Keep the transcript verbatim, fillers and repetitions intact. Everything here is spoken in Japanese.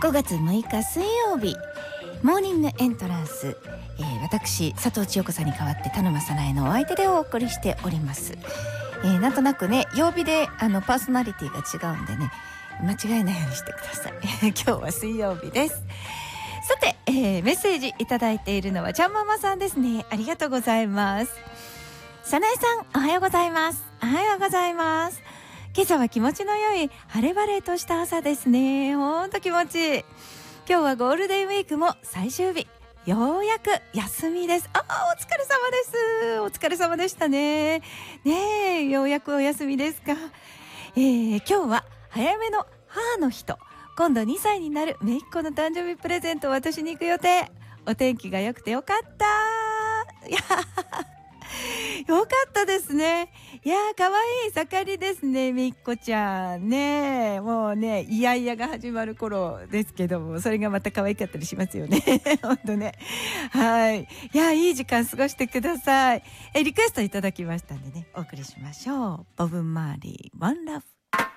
ごがつむいか水曜日、モーニングエントランス、えー、私佐藤千代子さんに代わって田沼さなえのお相手でお送りしております。えー、なんとなくね、曜日であのパーソナリティが違うんでね、間違えないようにしてください。今日は水曜日です。さて、えー、メッセージいただいているのはちゃんママさんですね。ありがとうございます。さなえさん、おはようございます。おはようございます。今朝は気持ちの良い晴れ晴れとした朝ですね。ほんと気持ちいい。今日はゴールデンウィークも最終日、ようやく休みです。あー、お疲れ様です。お疲れ様でしたね。ねえ、ようやくお休みですか。えー、今日は早めの母の日と、今度にさいになる姪っ子の誕生日プレゼントを渡しに行く予定。お天気が良くてよかった。いやよかったですね。いやー、かわいい盛りですね、みっこちゃんね。もうね、イヤイヤが始まる頃ですけども、それがまた可愛かったりしますよね。本当ね。はい。いやー、いい時間過ごしてください。え、リクエストいただきましたんでね、お送りしましょう。ボブ・マーリー、ワンラブ。